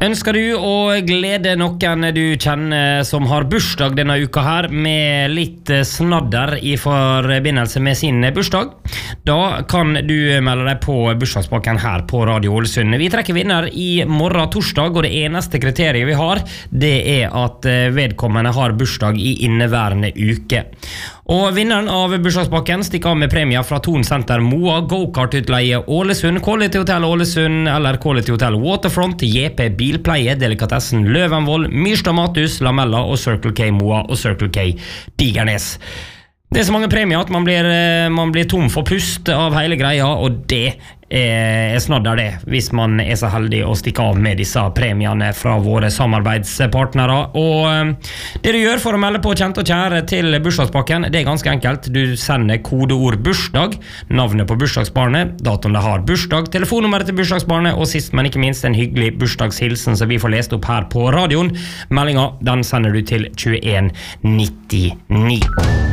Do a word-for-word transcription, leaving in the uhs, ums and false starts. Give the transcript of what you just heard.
Ønsker du å glede noen du kjenner som har bursdag denne uka her, med litt snadder i forbindelse med sin bursdag? Da kan du melde deg på bursdagspakken her på Radio Ålesund. Vi trekker vinner i morgen torsdag, og det eneste kriteriet vi har, det er at vedkommende har bursdag i inneværende uke. Og vinneren av bursdagspakken stikker av med premier fra Thon Center Moa, Go-Kart-utleie Ålesund, Quality Hotel Ålesund eller Quality Hotel Waterfront, J P Bilpleie, Delikatessen Løvenvoll, Myrstad Mathus, Lamella og Circle K Moa og Circle K Digernes. Det er så mange premier at man blir, man blir tom for pust av hele greia, og det er snadder det, hvis man er så heldig å stikke av med disse premiene fra våre samarbeidspartnere. Og det du gjør for å melde på kjent og kjære til bursdagspakken, det er ganske enkelt. Du sender kodeord bursdag, navnet på bursdagsbarnet, datoen det har bursdag, telefonnummeret til bursdagsbarnet, og sist, men ikke minst en hyggelig bursdagshilsen som vi får lest opp her på radioen. Meldingen, den sender du til tjueen nittini.